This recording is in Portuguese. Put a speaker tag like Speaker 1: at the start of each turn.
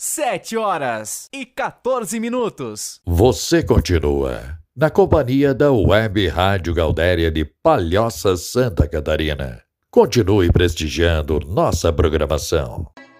Speaker 1: 7h14.
Speaker 2: Você continua na companhia da Web Rádio Gaudéria de Palhoça, Santa Catarina. Continue prestigiando nossa programação.